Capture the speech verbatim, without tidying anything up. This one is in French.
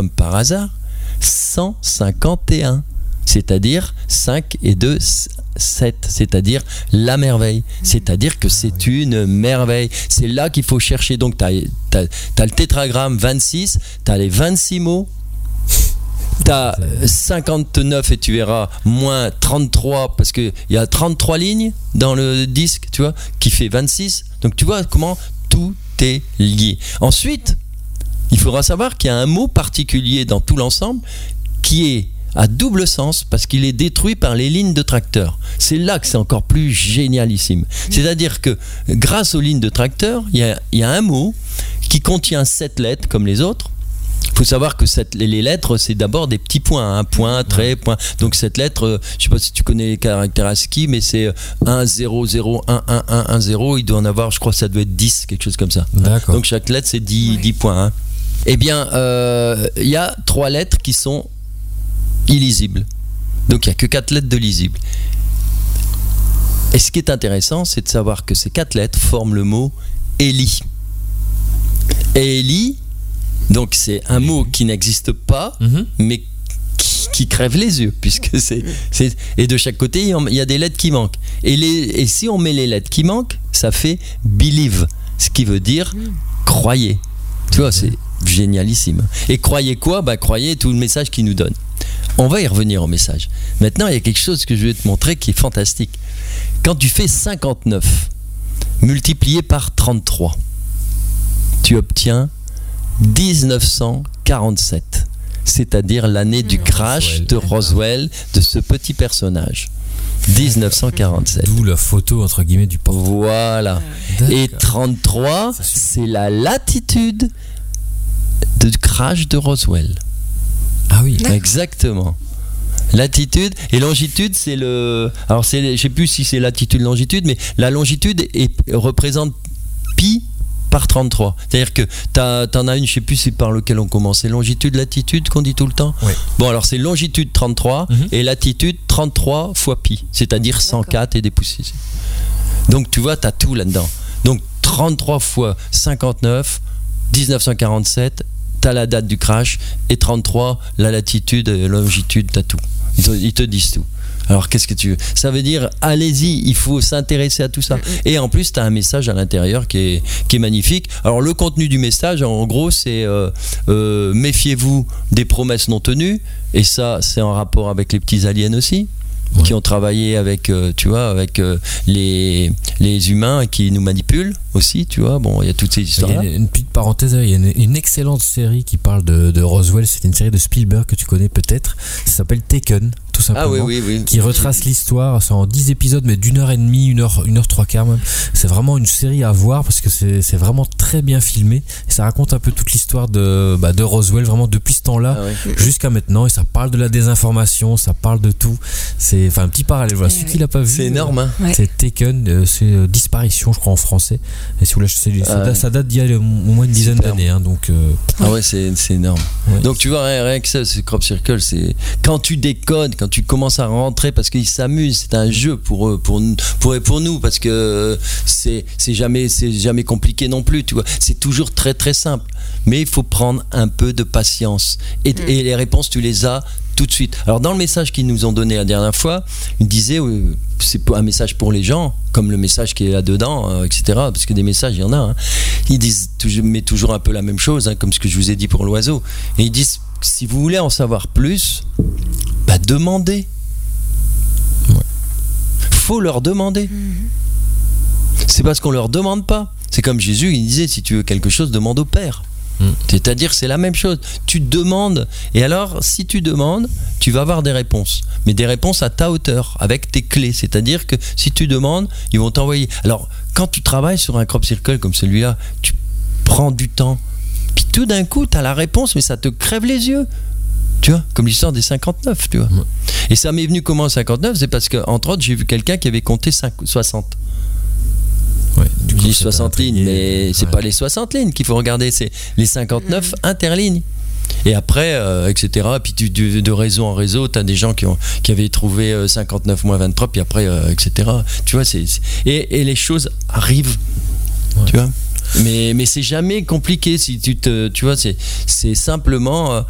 comme par hasard, cent cinquante et un. C'est-à-dire cinq et deux, sept. C'est-à-dire la merveille. C'est-à-dire que c'est une merveille. C'est là qu'il faut chercher. Donc, tu as le tétragramme vingt-six, tu as les vingt-six mots. T'as cinquante-neuf et tu verras moins trente-trois parce qu'il y a trente-trois lignes dans le disque, tu vois, qui fait vingt-six. Donc tu vois comment tout est lié. Ensuite, il faudra savoir qu'il y a un mot particulier dans tout l'ensemble qui est à double sens parce qu'il est détruit par les lignes de tracteur. C'est là que c'est encore plus génialissime. C'est-à-dire que grâce aux lignes de tracteur, il y a, il y a un mot qui contient sept lettres comme les autres. Il faut savoir que cette, les lettres, c'est d'abord des petits points, un point, trait, point. Donc cette lettre, euh, je ne sais pas si tu connais les caractères ASCII, mais c'est un, zéro, zéro, un, un, un, un, zéro. Il doit en avoir, je crois que ça doit être dix, quelque chose comme ça. D'accord. Donc chaque lettre, c'est dix, dix points. Hein. Eh bien, il euh, y a trois lettres qui sont illisibles. Donc il n'y a que quatre lettres de lisibles. Et ce qui est intéressant, c'est de savoir que ces quatre lettres forment le mot Élie. Et Élie, donc c'est un mot qui n'existe pas, mm-hmm. mais qui, qui crève les yeux, puisque c'est, c'est et de chaque côté il y a des lettres qui manquent. Et, les, et si on met les lettres qui manquent, ça fait believe, ce qui veut dire croyez. Tu vois, c'est génialissime. Et croyez quoi ? Bah croyez tout le message qu'il nous donne. On va y revenir au message. Maintenant, il y a quelque chose que je vais te montrer qui est fantastique. Quand tu fais cinquante-neuf multiplié par trente-trois, tu obtiens dix-neuf cent quarante-sept, c'est-à-dire l'année du crash de Roswell de ce petit personnage. dix-neuf cent quarante-sept. D'où la photo entre guillemets du portrait. Voilà. D'accord. Et trente-trois, c'est la latitude du crash de Roswell. Ah oui. D'accord. Exactement. Latitude et longitude, c'est le. Alors, c'est, je sais plus si c'est latitude, longitude, mais la longitude est, représente pi par trente-trois. C'est-à-dire que t'as, t'en as une, je sais plus c'est par lequel on commence. C'est longitude, latitude qu'on dit tout le temps. Oui. Bon, alors c'est longitude trente-trois mm-hmm. et latitude trente-trois fois pi, c'est-à-dire cent quatre et des poussières. Donc tu vois, t'as tout là-dedans. Donc trente-trois fois cinquante-neuf, dix-neuf cent quarante-sept, t'as la date du crash, et trente-trois, la latitude et la longitude, t'as tout. Ils te, ils te disent tout. Alors qu'est-ce que tu veux ? Ça veut dire, allez-y, il faut s'intéresser à tout ça. Et en plus, tu as un message à l'intérieur qui est, qui est magnifique. Alors le contenu du message, en gros, c'est euh, euh, méfiez-vous des promesses non tenues. Et ça, c'est en rapport avec les petits aliens aussi. Ouais. Qui ont travaillé avec, euh, tu vois, avec euh, les, les humains qui nous manipulent aussi, tu vois. Bon, il y a toutes ces histoires. Il y a une, une petite parenthèse, il y a une, une excellente série qui parle de, de Roswell. C'est une série de Spielberg que tu connais peut-être. Ça s'appelle Taken, tout simplement. Ah oui, oui, oui. Qui retrace l'histoire. C'est en dix épisodes, mais d'une heure et demie, une heure, une heure trois quarts même. C'est vraiment une série à voir parce que c'est, c'est vraiment très bien filmé. Et ça raconte un peu toute l'histoire de, bah, de Roswell, vraiment depuis ce temps-là ah oui. jusqu'à maintenant. Et ça parle de la désinformation, ça parle de tout. C'est enfin un petit parallèle. Voilà. Celui qui l'a pas vu, c'est énorme. Hein. Ouais. C'est Taken, euh, c'est euh, Disparition, je crois en français. Et si vous lâchez, c'est, ça, ah, ça date d'il y a au moins une dizaine superbe. d'années. Hein, donc, euh, ah ouais, c'est, c'est énorme. Ouais. Donc tu vois, rien, rien que ça, c'est Crop Circle. C'est quand tu décodes, quand tu commences à rentrer, parce qu'ils s'amusent. C'est un jeu pour eux, pour pour pour nous, parce que c'est c'est jamais c'est jamais compliqué non plus. Tu vois, c'est toujours très très simple. Mais il faut prendre un peu de patience. Et, mmh. et les réponses, tu les as tout de suite. Alors dans le message qu'ils nous ont donné la dernière fois, ils disaient euh, c'est un message pour les gens, comme le message qui est là-dedans, euh, et cetera. Parce que des messages, il y en a. Hein. Ils disent toujours, mais toujours un peu la même chose, hein, comme ce que je vous ai dit pour l'oiseau. Et ils disent, si vous voulez en savoir plus, bah demandez. Ouais. Faut leur demander. Mm-hmm. C'est parce qu'on leur demande pas. C'est comme Jésus, il disait, si tu veux quelque chose, demande au Père. C'est-à-dire c'est la même chose, tu demandes et alors si tu demandes tu vas avoir des réponses, mais des réponses à ta hauteur avec tes clés, c'est-à-dire que si tu demandes ils vont t'envoyer. Alors quand tu travailles sur un crop circle comme celui-là, tu prends du temps puis tout d'un coup tu as la réponse mais ça te crève les yeux, tu vois, comme l'histoire des cinquante-neuf, tu vois. Ouais. Et ça m'est venu comment cinquante-neuf, c'est parce que entre autres j'ai vu quelqu'un qui avait compté soixante. Ouais, du coup, soixante lignes, mais c'est ouais. pas les soixante lignes qu'il faut regarder, c'est les cinquante-neuf mmh. interlignes. Et après, euh, et cetera. Puis tu, de, de réseau en réseau, tu as des gens qui, ont, qui avaient trouvé euh, cinquante-neuf moins vingt-trois, puis après, euh, et cetera. Tu vois, c'est, c'est, et, et les choses arrivent. Ouais. Tu vois. Mais, mais c'est jamais compliqué si tu te, tu vois, c'est, c'est simplement, euh,